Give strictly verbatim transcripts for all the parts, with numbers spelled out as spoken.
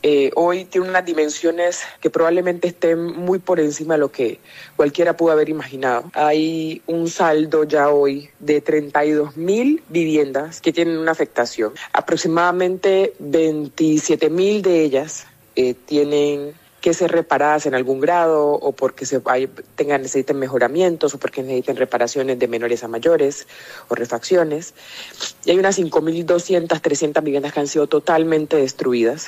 eh, hoy tiene unas dimensiones que probablemente estén muy por encima de lo que cualquiera pudo haber imaginado. Hay un saldo ya hoy de treinta y dos mil viviendas que tienen una afectación. Aproximadamente veintisiete mil de ellas eh, tienen que ser reparadas en algún grado o porque se hay, tengan, necesiten mejoramientos o porque necesiten reparaciones de menores a mayores o refacciones. Y hay unas cinco mil doscientas, trescientas viviendas que han sido totalmente destruidas.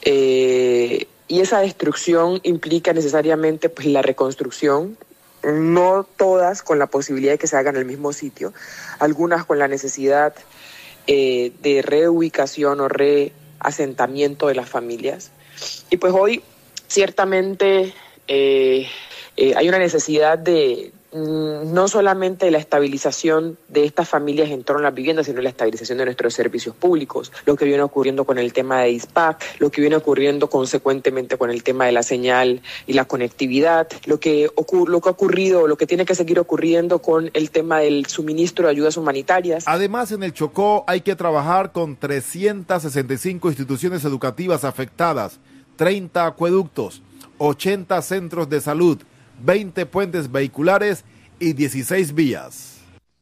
Eh, y esa destrucción implica necesariamente pues, la reconstrucción, no todas con la posibilidad de que se hagan en el mismo sitio, algunas con la necesidad eh, de reubicación o reasentamiento de las familias. Y pues hoy ciertamente eh, eh, hay una necesidad de mm, no solamente la estabilización de estas familias en torno a las viviendas, sino la estabilización de nuestros servicios públicos, lo que viene ocurriendo con el tema de ISPAC, lo que viene ocurriendo consecuentemente con el tema de la señal y la conectividad, lo que, ocur- lo que ha ocurrido, lo que tiene que seguir ocurriendo con el tema del suministro de ayudas humanitarias. Además, en el Chocó hay que trabajar con trescientas sesenta y cinco instituciones educativas afectadas, treinta acueductos, ochenta centros de salud, veinte puentes vehiculares y dieciséis vías.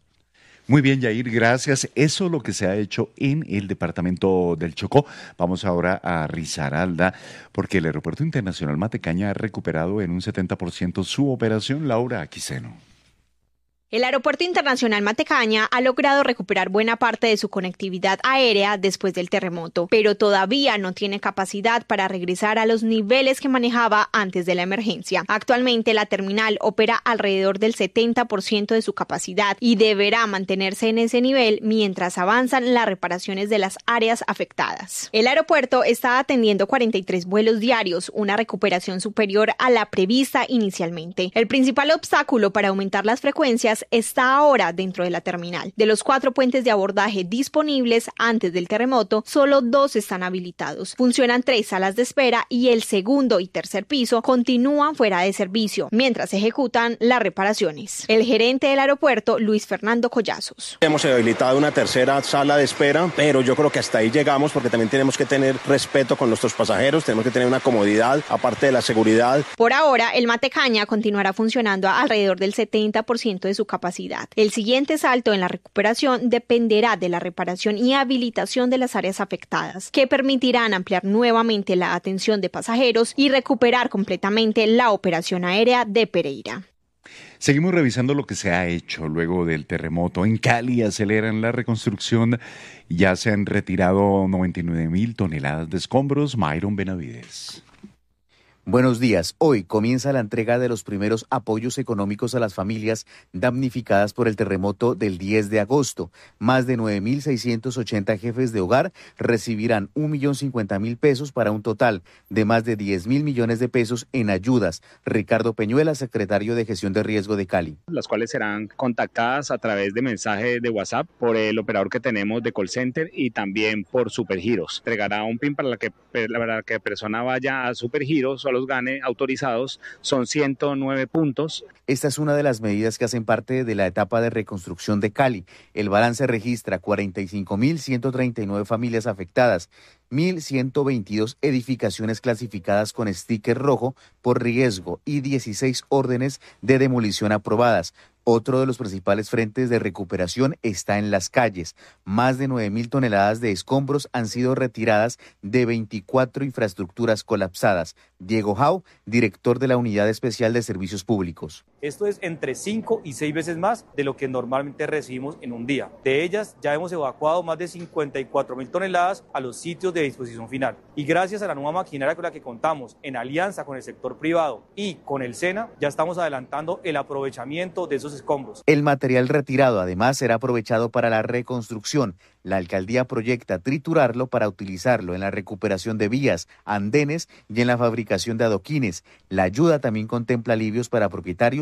Muy bien, Yair, gracias. Eso es lo que se ha hecho en el departamento del Chocó. Vamos ahora a Risaralda, porque el Aeropuerto Internacional Matecaña ha recuperado en un setenta por ciento su operación. Laura Aquiseno. El Aeropuerto Internacional Matecaña ha logrado recuperar buena parte de su conectividad aérea después del terremoto, pero todavía no tiene capacidad para regresar a los niveles que manejaba antes de la emergencia. Actualmente la terminal opera alrededor del setenta por ciento de su capacidad y deberá mantenerse en ese nivel mientras avanzan las reparaciones de las áreas afectadas. El aeropuerto está atendiendo cuarenta y tres vuelos diarios, una recuperación superior a la prevista inicialmente. El principal obstáculo para aumentar las frecuencias está ahora dentro de la terminal. De los cuatro puentes de abordaje disponibles antes del terremoto, solo dos están habilitados. Funcionan tres salas de espera y el segundo y tercer piso continúan fuera de servicio, mientras se ejecutan las reparaciones. El gerente del aeropuerto, Luis Fernando Collazos. Hemos habilitado una tercera sala de espera, pero yo creo que hasta ahí llegamos porque también tenemos que tener respeto con nuestros pasajeros, tenemos que tener una comodidad, aparte de la seguridad. Por ahora, el Matecaña continuará funcionando a alrededor del setenta por ciento de su capacidad. El siguiente salto en la recuperación dependerá de la reparación y habilitación de las áreas afectadas, que permitirán ampliar nuevamente la atención de pasajeros y recuperar completamente la operación aérea de Pereira. Seguimos revisando lo que se ha hecho luego del terremoto. En Cali aceleran la reconstrucción. Ya se han retirado noventa y nueve mil toneladas de escombros. Myron Benavides. Buenos días. Hoy comienza la entrega de los primeros apoyos económicos a las familias damnificadas por el terremoto del diez de agosto. Más de nueve mil seiscientos ochenta jefes de hogar recibirán un millón cincuenta mil pesos para un total de más de diez mil millones de pesos en ayudas. Ricardo Peñuela, secretario de Gestión de Riesgo de Cali. Las cuales serán contactadas a través de mensaje de WhatsApp por el operador que tenemos de call center y también por Supergiros. Entregará un PIN para la que la que persona vaya a Supergiros los gane autorizados, son ciento nueve puntos. Esta es una de las medidas que hacen parte de la etapa de reconstrucción de Cali. El balance registra cuarenta y cinco mil ciento treinta y nueve familias afectadas, mil ciento veintidós edificaciones clasificadas con sticker rojo por riesgo y dieciséis órdenes de demolición aprobadas. Otro de los principales frentes de recuperación está en las calles. Más de nueve mil toneladas de escombros han sido retiradas de veinticuatro infraestructuras colapsadas. Diego Jau, director de la Unidad Especial de Servicios Públicos. Esto es entre cinco y seis veces más de lo que normalmente recibimos en un día. De ellas ya hemos evacuado más de cincuenta y cuatro mil toneladas a los sitios de disposición final. Y gracias a la nueva maquinaria con la que contamos, en alianza con el sector privado y con el SENA, ya estamos adelantando el aprovechamiento de esos escombros. El material retirado además será aprovechado para la reconstrucción. La alcaldía proyecta triturarlo para utilizarlo en la recuperación de vías, andenes y en la fabricación de adoquines. La ayuda también contempla alivios para propietarios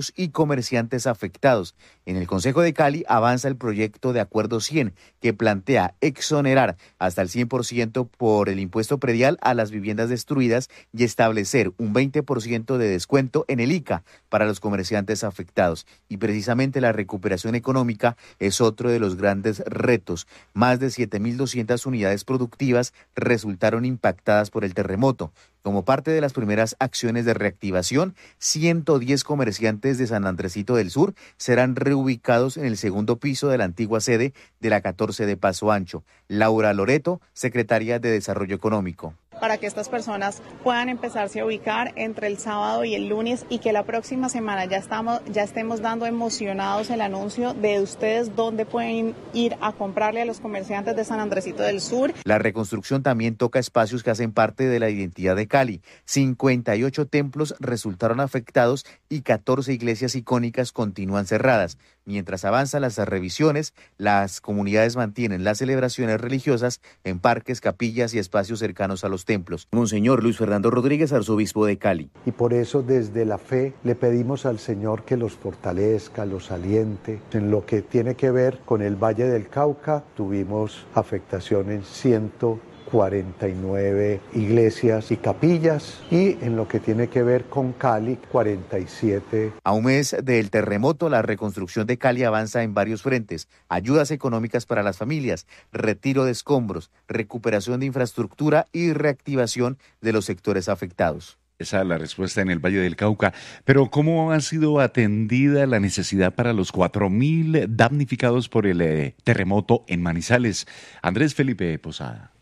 empleados y comerciantes afectados. En el Consejo de Cali avanza el proyecto de Acuerdo cien, que plantea exonerar hasta el cien por ciento por el impuesto predial a las viviendas destruidas y establecer un veinte por ciento de descuento en el I C A para los comerciantes afectados. Y precisamente la recuperación económica es otro de los grandes retos. Más de siete mil doscientas unidades productivas resultaron impactadas por el terremoto. Como parte de las primeras acciones de reactivación, ciento diez comerciantes de San Andresito del Sur serán reubicados en el segundo piso de la antigua sede de la catorce de Paso Ancho. Laura Loreto, secretaria de Desarrollo Económico. Para que estas personas puedan empezarse a ubicar entre el sábado y el lunes y que la próxima semana ya estamos ya estemos dando emocionados el anuncio de ustedes dónde pueden ir a comprarle a los comerciantes de San Andresito del Sur. La reconstrucción también toca espacios que hacen parte de la identidad de Cali. cincuenta y ocho templos resultaron afectados y catorce iglesias icónicas continúan cerradas. Mientras avanzan las revisiones, las comunidades mantienen las celebraciones religiosas en parques, capillas y espacios cercanos a los templos. Monseñor Luis Fernando Rodríguez, arzobispo de Cali. Y por eso desde la fe le pedimos al Señor que los fortalezca, los aliente. En lo que tiene que ver con el Valle del Cauca, tuvimos afectación en ciento cuarenta y nueve iglesias y capillas, y en lo que tiene que ver con Cali, cuarenta y siete. A un mes del terremoto, la reconstrucción de Cali avanza en varios frentes: ayudas económicas para las familias, retiro de escombros, recuperación de infraestructura y reactivación de los sectores afectados. Esa es la respuesta en el Valle del Cauca. Pero ¿cómo ha sido atendida la necesidad para los cuatro mil damnificados por el eh, terremoto en Manizales? Andrés Felipe Posada.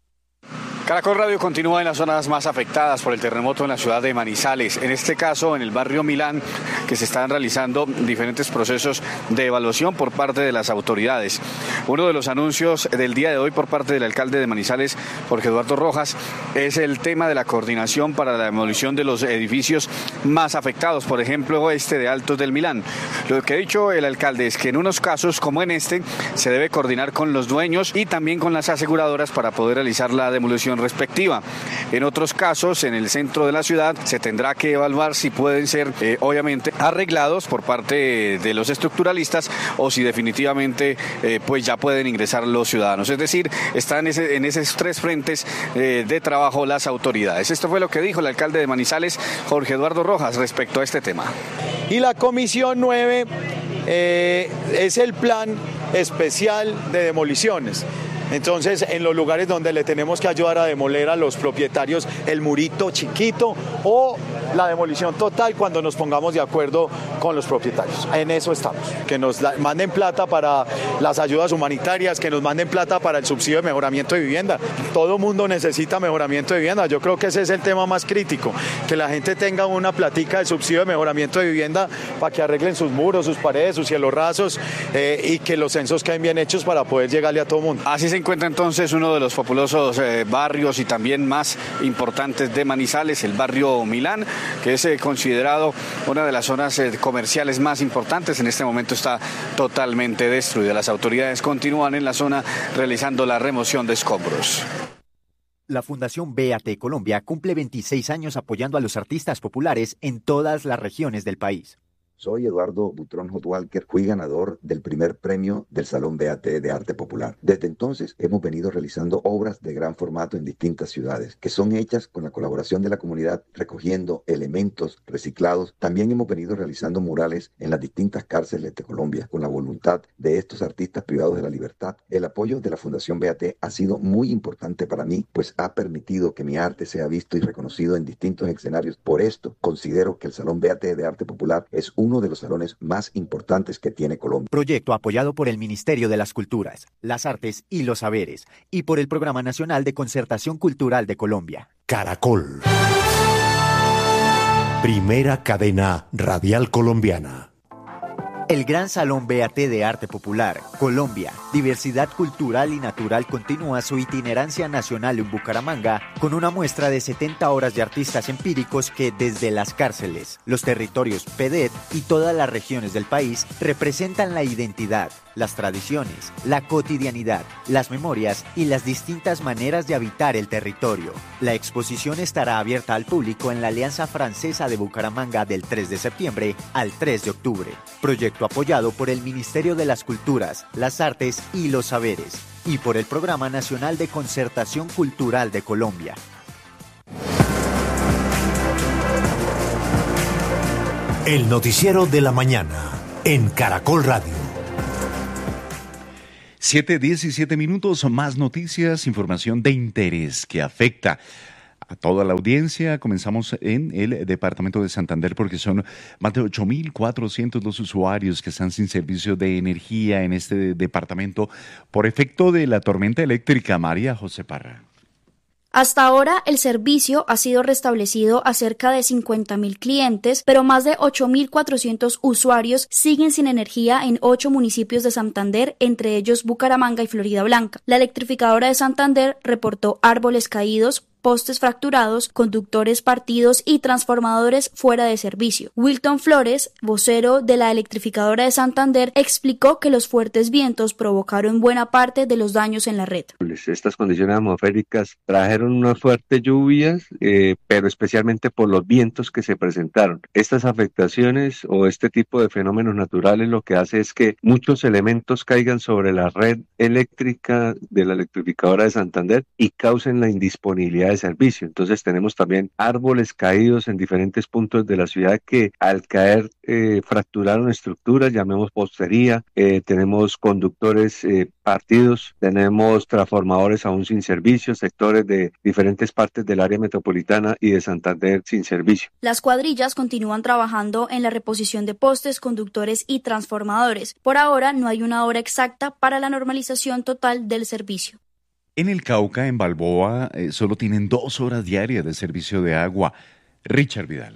Caracol Radio continúa en las zonas más afectadas por el terremoto en la ciudad de Manizales. En este caso, en el barrio Milán, que se están realizando diferentes procesos de evaluación por parte de las autoridades. Uno de los anuncios del día de hoy por parte del alcalde de Manizales, Jorge Eduardo Rojas, es el tema de la coordinación para la demolición de los edificios más afectados, por ejemplo, este de Altos del Milán. Lo que ha dicho el alcalde es que en unos casos, como en este, se debe coordinar con los dueños y también con las aseguradoras para poder realizar la demolición respectiva. En otros casos, en el centro de la ciudad, se tendrá que evaluar si pueden ser, eh, obviamente, arreglados por parte de los estructuralistas o si definitivamente eh, pues ya pueden ingresar los ciudadanos. Es decir, están en, ese, en esos tres frentes eh, de trabajo las autoridades. Esto fue lo que dijo el alcalde de Manizales, Jorge Eduardo Rojas, respecto a este tema. Y la Comisión nueve eh, es el plan especial de demoliciones. Entonces, en los lugares donde le tenemos que ayudar a demoler a los propietarios el murito chiquito o la demolición total cuando nos pongamos de acuerdo con los propietarios. En eso estamos. Que nos manden plata para las ayudas humanitarias, que nos manden plata para el subsidio de mejoramiento de vivienda. Todo mundo necesita mejoramiento de vivienda. Yo creo que ese es el tema más crítico, que la gente tenga una platica de subsidio de mejoramiento de vivienda para que arreglen sus muros, sus paredes, sus cielos rasos eh, y que los censos queden bien hechos para poder llegarle a todo mundo. Así se encuentra entonces uno de los populosos eh, barrios y también más importantes de Manizales, el barrio Milán, que es eh, considerado una de las zonas eh, comerciales más importantes. En este momento está totalmente destruida. Las autoridades continúan en la zona realizando la remoción de escombros. La Fundación B A T Colombia cumple veintiséis años apoyando a los artistas populares en todas las regiones del país. Soy Eduardo Butrón Hotwalker, fui ganador del primer premio del Salón B A T de Arte Popular. Desde entonces hemos venido realizando obras de gran formato en distintas ciudades, que son hechas con la colaboración de la comunidad, recogiendo elementos reciclados. También hemos venido realizando murales en las distintas cárceles de Colombia, con la voluntad de estos artistas privados de la libertad. El apoyo de la Fundación B A T ha sido muy importante para mí, pues ha permitido que mi arte sea visto y reconocido en distintos escenarios. Por esto, considero que el Salón B A T de Arte Popular es un uno de los salones más importantes que tiene Colombia. Proyecto apoyado por el Ministerio de las Culturas, las Artes y los Saberes y por el Programa Nacional de Concertación Cultural de Colombia. Caracol. Primera cadena radial colombiana. El Gran Salón B A T de Arte Popular, Colombia, Diversidad Cultural y Natural continúa su itinerancia nacional en Bucaramanga con una muestra de setenta horas de artistas empíricos que desde las cárceles, los territorios P E D E T y todas las regiones del país representan la identidad, las tradiciones, la cotidianidad, las memorias y las distintas maneras de habitar el territorio. La exposición estará abierta al público en la Alianza Francesa de Bucaramanga del tres de septiembre al tres de octubre. Proyecto apoyado por el Ministerio de las Culturas, las Artes y los Saberes y por el Programa Nacional de Concertación Cultural de Colombia. El noticiero de la mañana en Caracol Radio. siete diecisiete minutos, más noticias, información de interés que afecta a toda la audiencia. Comenzamos en el departamento de Santander porque son más de ocho mil cuatrocientos los usuarios que están sin servicio de energía en este departamento por efecto de la tormenta eléctrica. María José Parra. Hasta ahora, el servicio ha sido restablecido a cerca de cincuenta mil clientes, pero más de ocho mil cuatrocientos usuarios siguen sin energía en ocho municipios de Santander, entre ellos Bucaramanga y Floridablanca. La electrificadora de Santander reportó árboles caídos, postes fracturados, conductores partidos y transformadores fuera de servicio. Wilton Flores, vocero de la electrificadora de Santander, explicó que los fuertes vientos provocaron buena parte de los daños en la red. Estas condiciones atmosféricas trajeron unas fuertes lluvias, eh, pero especialmente por los vientos que se presentaron. Estas afectaciones o este tipo de fenómenos naturales lo que hace es que muchos elementos caigan sobre la red eléctrica de la electrificadora de Santander y causen la indisponibilidad de servicio. Entonces tenemos también árboles caídos en diferentes puntos de la ciudad que al caer eh, fracturaron estructuras, llamemos postería, eh, tenemos conductores eh, partidos, tenemos transformadores aún sin servicio, sectores de diferentes partes del área metropolitana y de Santander sin servicio. Las cuadrillas continúan trabajando en la reposición de postes, conductores y transformadores. Por ahora no hay una hora exacta para la normalización total del servicio. En el Cauca, en Balboa, eh, solo tienen dos horas diarias de servicio de agua. Richard Vidal.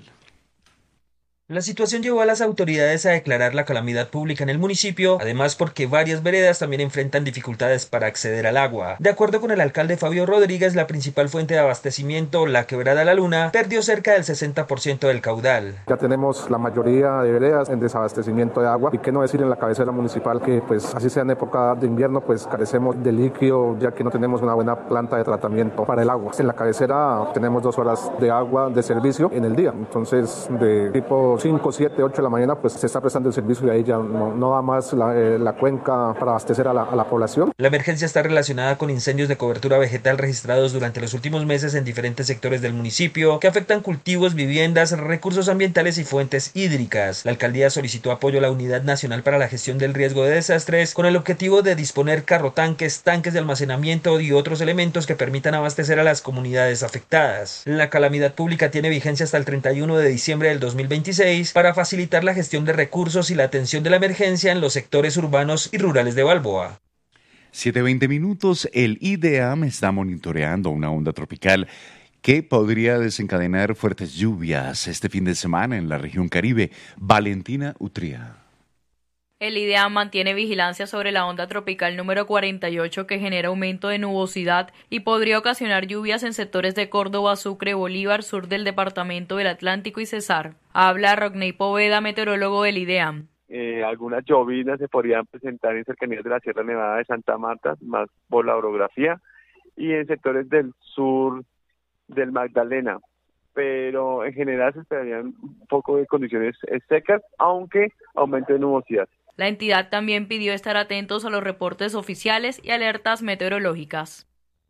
La situación llevó a las autoridades a declarar la calamidad pública en el municipio, además porque varias veredas también enfrentan dificultades para acceder al agua. De acuerdo con el alcalde Fabio Rodríguez, la principal fuente de abastecimiento, la Quebrada La Luna, perdió cerca del sesenta por ciento del caudal. Ya tenemos la mayoría de veredas en desabastecimiento de agua, y qué no decir en la cabecera municipal que pues así sea en época de invierno pues carecemos de líquido, ya que no tenemos una buena planta de tratamiento para el agua. En la cabecera tenemos dos horas de agua de servicio en el día, entonces de tipo cinco, siete, ocho de la mañana pues se está prestando el servicio y ahí ya no, no da más la, eh, la cuenca para abastecer a la, a la población. La emergencia está relacionada con incendios de cobertura vegetal registrados durante los últimos meses en diferentes sectores del municipio que afectan cultivos, viviendas, recursos ambientales y fuentes hídricas. La alcaldía solicitó apoyo a la Unidad Nacional para la Gestión del Riesgo de Desastres con el objetivo de disponer carrotanques, tanques de almacenamiento y otros elementos que permitan abastecer a las comunidades afectadas. La calamidad pública tiene vigencia hasta el treinta y uno de diciembre del dos mil veintiséis para facilitar la gestión de recursos y la atención de la emergencia en los sectores urbanos y rurales de Balboa. siete veinte minutos, el I D E A M está monitoreando una onda tropical que podría desencadenar fuertes lluvias este fin de semana en la región Caribe. Valentina Utría. El I D E A M mantiene vigilancia sobre la onda tropical número cuarenta y ocho que genera aumento de nubosidad y podría ocasionar lluvias en sectores de Córdoba, Sucre, Bolívar, sur del departamento del Atlántico y Cesar. Habla Rodney Poveda, meteorólogo del I D E A M. Eh, algunas llovinas se podrían presentar en cercanías de la Sierra Nevada de Santa Marta, más por la orografía, y en sectores del sur del Magdalena. Pero en general se esperarían un poco de condiciones secas, aunque aumento de nubosidad. La entidad también pidió estar atentos a los reportes oficiales y alertas meteorológicas.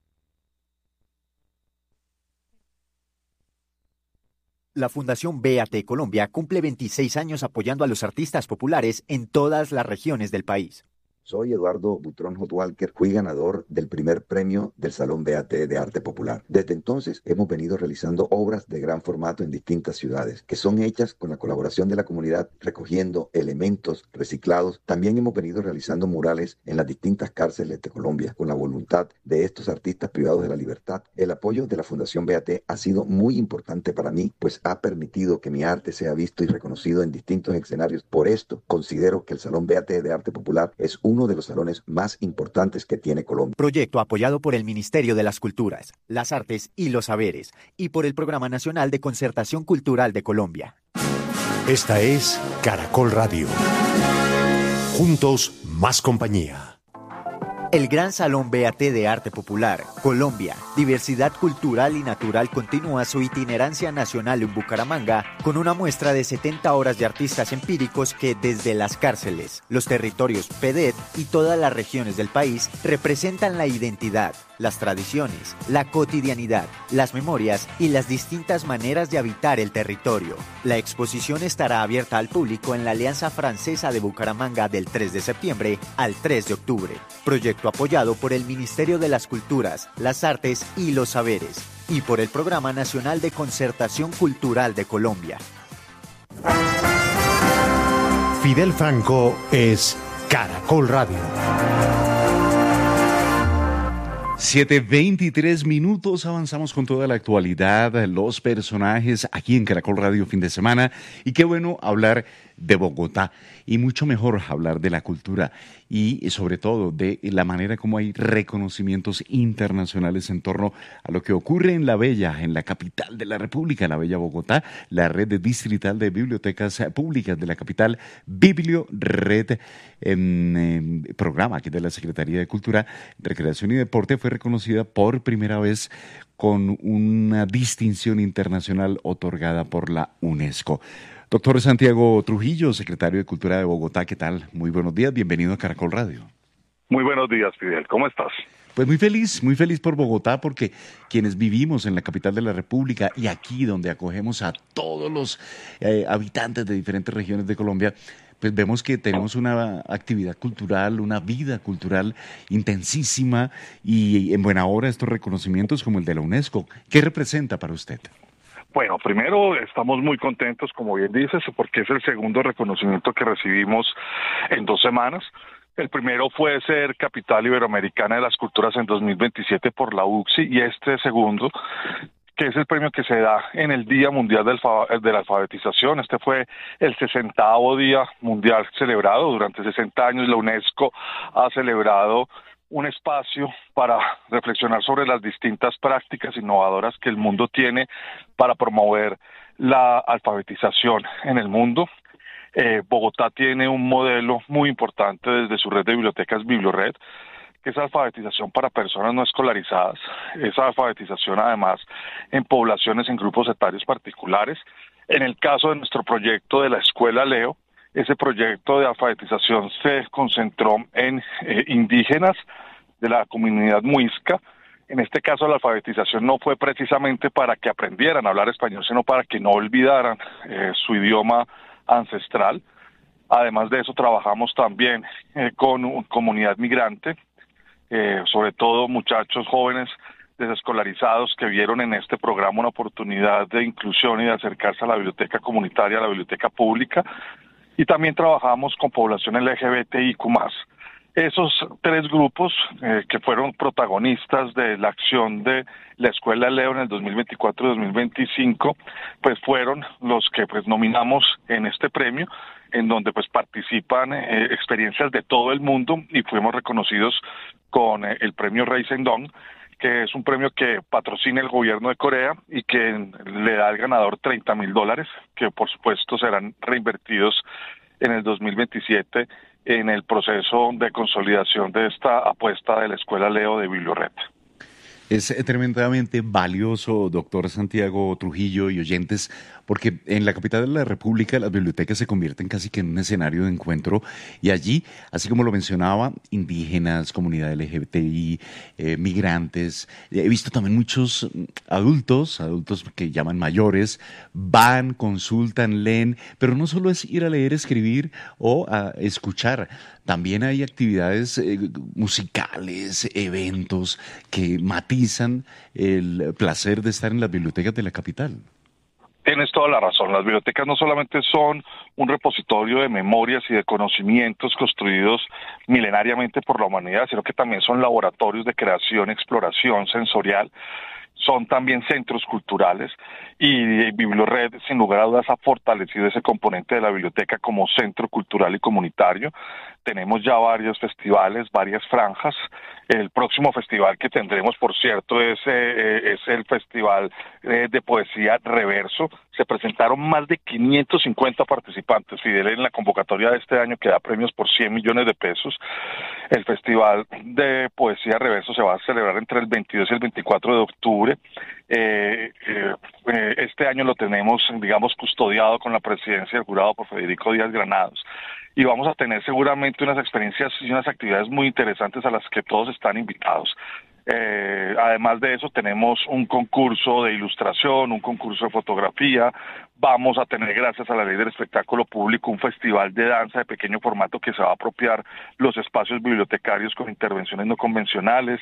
La Fundación B A T Colombia cumple veintiséis años apoyando a los artistas populares en todas las regiones del país. Soy Eduardo Butrón Hotwalker, fui ganador del primer premio del Salón B A T de Arte Popular. Desde entonces hemos venido realizando obras de gran formato en distintas ciudades, que son hechas con la colaboración de la comunidad, recogiendo elementos reciclados. También hemos venido realizando murales en las distintas cárceles de Colombia, con la voluntad de estos artistas privados de la libertad. El apoyo de la Fundación B A T ha sido muy importante para mí, pues ha permitido que mi arte sea visto y reconocido en distintos escenarios. Por esto, considero que el Salón B A T de Arte Popular es un uno de los salones más importantes que tiene Colombia. Proyecto apoyado por el Ministerio de las Culturas, las Artes y los Saberes y por el Programa Nacional de Concertación Cultural de Colombia. Esta es Caracol Radio. Juntos, más compañía. El Gran Salón B A T de Arte Popular, Colombia, Diversidad Cultural y Natural continúa su itinerancia nacional en Bucaramanga con una muestra de setenta horas de artistas empíricos que desde las cárceles, los territorios P E D E T y todas las regiones del país representan la identidad, las tradiciones, la cotidianidad, las memorias y las distintas maneras de habitar el territorio. La exposición estará abierta al público en la Alianza Francesa de Bucaramanga del tres de septiembre al tres de octubre. Proyecto apoyado por el Ministerio de las Culturas, las Artes y los Saberes y por el Programa Nacional de Concertación Cultural de Colombia. Fidel Franco es Caracol Radio. siete veintitrés minutos, avanzamos con toda la actualidad, los personajes aquí en Caracol Radio fin de semana. Y qué bueno hablar de Bogotá y mucho mejor hablar de la cultura y sobre todo de la manera como hay reconocimientos internacionales en torno a lo que ocurre en la bella, en la capital de la República, la bella Bogotá. La red distrital de bibliotecas públicas de la capital, BiblioRed, en, en programa aquí de la Secretaría de Cultura, Recreación y Deporte, fue reconocida por primera vez con una distinción internacional otorgada por la UNESCO. Doctor Santiago Trujillo, secretario de Cultura de Bogotá, ¿qué tal? Muy buenos días, bienvenido a Caracol Radio. Muy buenos días, Fidel, ¿cómo estás? Pues muy feliz, muy feliz por Bogotá, porque quienes vivimos en la capital de la República y aquí donde acogemos a todos los eh, habitantes de diferentes regiones de Colombia, pues vemos que tenemos una actividad cultural, una vida cultural intensísima y en buena hora estos reconocimientos como el de la UNESCO. ¿Qué representa para usted? Bueno, primero estamos muy contentos, como bien dices, porque es el segundo reconocimiento que recibimos en dos semanas. El primero fue ser Capital Iberoamericana de las Culturas en dos mil veintisiete por la U C S I y este segundo, que es el premio que se da en el Día Mundial de la Alfabetización. Este fue el sesentavo Día Mundial celebrado. Durante sesenta años la UNESCO ha celebrado un espacio para reflexionar sobre las distintas prácticas innovadoras que el mundo tiene para promover la alfabetización en el mundo. Eh, Bogotá tiene un modelo muy importante desde su red de bibliotecas BiblioRed, que es alfabetización para personas no escolarizadas, esa alfabetización además en poblaciones en grupos etarios particulares. En el caso de nuestro proyecto de la Escuela Leo, ese proyecto de alfabetización se concentró en eh, indígenas de la comunidad muisca. En este caso la alfabetización no fue precisamente para que aprendieran a hablar español, sino para que no olvidaran eh, su idioma ancestral. Además de eso trabajamos también eh, con una comunidad migrante, eh, sobre todo muchachos jóvenes desescolarizados que vieron en este programa una oportunidad de inclusión y de acercarse a la biblioteca comunitaria, a la biblioteca pública. Y también trabajamos con población L G B T I Q más. Esos tres grupos eh, que fueron protagonistas de la acción de la Escuela Leo en el dos mil veinticuatro y dos mil veinticinco, pues fueron los que pues nominamos en este premio, en donde pues participan eh, experiencias de todo el mundo y fuimos reconocidos con eh, el premio Rey Sengdong, que es un premio que patrocina el gobierno de Corea y que le da al ganador treinta mil dólares, que por supuesto serán reinvertidos en el dos mil veintisiete en el proceso de consolidación de esta apuesta de la Escuela Leo de BiblioRed. Es tremendamente valioso, doctor Santiago Trujillo y oyentes, porque en la capital de la República las bibliotecas se convierten casi que en un escenario de encuentro y allí, así como lo mencionaba, indígenas, comunidad L G B T I, eh, migrantes, he visto también muchos adultos, adultos que llaman mayores, van, consultan, leen, pero no solo es ir a leer, escribir o a escuchar, también hay actividades eh, musicales, eventos que matizan el placer de estar en las bibliotecas de la capital. Tienes toda la razón. Las bibliotecas no solamente son un repositorio de memorias y de conocimientos construidos milenariamente por la humanidad, sino que también son laboratorios de creación, exploración sensorial. Son también centros culturales y BiblioRed sin lugar a dudas ha fortalecido ese componente de la biblioteca como centro cultural y comunitario. tenemos ya varios festivales, varias franjas. El próximo festival que tendremos, por cierto, es, eh, es el Festival eh, de Poesía Reverso. Se presentaron más de quinientos cincuenta participantes, Fidel, en la convocatoria de este año que da premios por cien millones de pesos. El Festival de Poesía Reverso se va a celebrar entre el veintidós y el veinticuatro de octubre. Eh, eh, eh, este año lo tenemos, digamos, custodiado con la presidencia del jurado por Federico Díaz Granados. Y vamos a tener seguramente unas experiencias y unas actividades muy interesantes a las que todos están invitados. Eh, además de eso tenemos un concurso de ilustración, un concurso de fotografía. Vamos a tener, gracias a la ley del espectáculo público, un festival de danza de pequeño formato que se va a apropiar los espacios bibliotecarios con intervenciones no convencionales.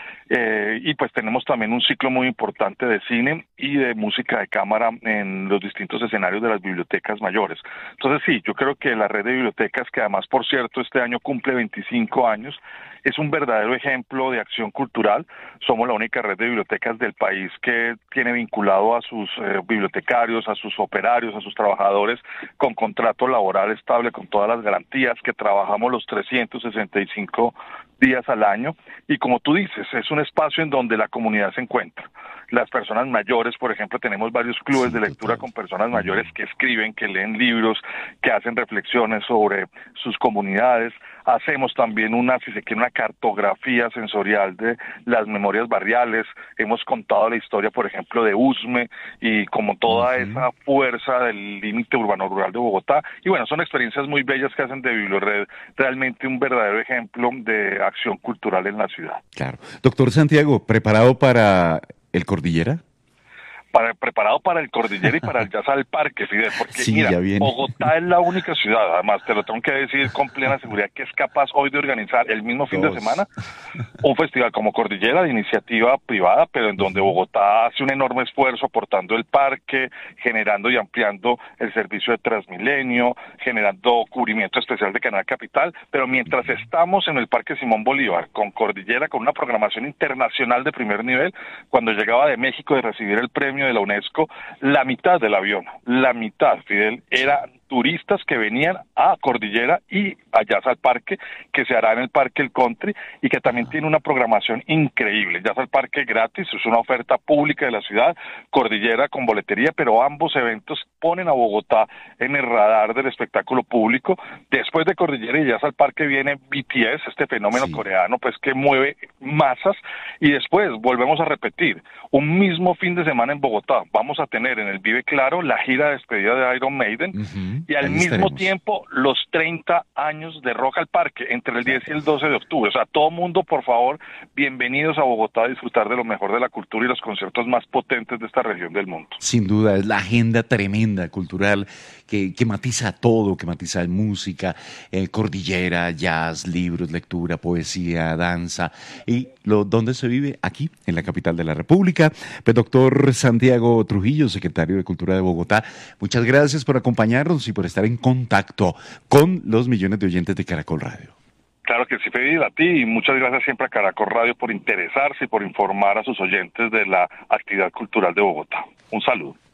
Eh, y pues tenemos también un ciclo muy importante de cine y de música de cámara en los distintos escenarios de las bibliotecas mayores. Entonces sí, yo creo que la red de bibliotecas, que además, por cierto, este año cumple veinticinco años, es un verdadero ejemplo de acción cultural. Somos la única red de bibliotecas del país que tiene vinculado a sus eh, bibliotecarios, a sus operarios, a sus trabajadores con contrato laboral estable, con todas las garantías, que trabajamos los trescientos sesenta y cinco días al año. Y como tú dices, es un espacio en donde la comunidad se encuentra. Las personas mayores, por ejemplo, tenemos varios clubes de lectura con personas mayores que escriben, que leen libros, que hacen reflexiones sobre sus comunidades. Hacemos también una, si se quiere, una cartografía sensorial de las memorias barriales. Hemos contado la historia, por ejemplo, de Usme y como toda uh-huh. esa fuerza del límite urbano-rural de Bogotá. Y bueno, son experiencias muy bellas que hacen de Bibliored realmente un verdadero ejemplo de acción cultural en la ciudad. Claro. Doctor Santiago, ¿preparado para el Cordillera? Para, preparado para el Cordillera y para el Jazz al Parque, Fidel, porque sí, mira, Bogotá es la única ciudad, además te lo tengo que decir con plena seguridad, que es capaz hoy de organizar el mismo fin Dos. de semana un festival como Cordillera, de iniciativa privada, pero en donde Bogotá hace un enorme esfuerzo aportando el parque, generando y ampliando el servicio de Transmilenio, generando cubrimiento especial de Canal Capital, pero mientras estamos en el Parque Simón Bolívar, con Cordillera, con una programación internacional de primer nivel, cuando llegaba de México de recibir el premio de la UNESCO, la mitad del avión, la mitad, Fidel, era turistas que venían a Cordillera y a Jazz al Parque, que se hará en el Parque El Country y que también tiene una programación increíble. Jazz al Parque gratis, es una oferta pública de la ciudad, Cordillera con boletería, pero ambos eventos ponen a Bogotá en el radar del espectáculo público. Después de Cordillera y Jazz al Parque viene B T S, este fenómeno sí. coreano, pues que mueve masas, y después volvemos a repetir, un mismo fin de semana en Bogotá, vamos a tener en el Vive Claro la gira de despedida de Iron Maiden, uh-huh. y al Ahí mismo estaremos. tiempo los treinta años de Rock al Parque, entre el diez y el doce de octubre. O sea, todo mundo, por favor, bienvenidos a Bogotá a disfrutar de lo mejor de la cultura y los conciertos más potentes de esta región del mundo. Sin duda, es la agenda tremenda cultural que, que matiza todo, que matiza música, eh, cordillera, jazz, libros, lectura, poesía, danza. ¿Y lo, dónde se vive? Aquí, en la capital de la República. Pues, doctor Santiago Trujillo, secretario de Cultura de Bogotá, muchas gracias por acompañarnos y por estar en contacto con los millones de oyentes de Caracol Radio. Claro que sí, Fidel, a ti, y muchas gracias siempre a Caracol Radio por interesarse y por informar a sus oyentes de la actividad cultural de Bogotá. Un saludo.